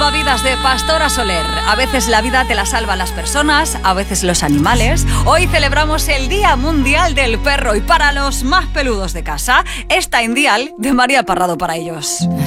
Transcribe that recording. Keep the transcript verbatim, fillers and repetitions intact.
Salvavidas de Pastora Soler. A veces la vida te la salvan las personas, a veces los animales. Hoy celebramos el Día Mundial del Perro y para los más peludos de casa, esta Indial de María Parrado para ellos.